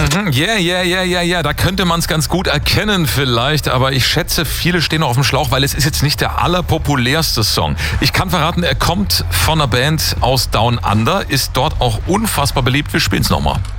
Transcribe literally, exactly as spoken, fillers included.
Mhm, yeah, yeah, yeah, yeah, yeah. Da könnte man es ganz gut erkennen vielleicht, aber ich schätze, viele stehen noch auf dem Schlauch, weil es ist jetzt nicht der allerpopulärste Song. Ich kann verraten, er kommt von einer Band aus Down Under, ist dort auch unfassbar beliebt. Wir spielen's nochmal.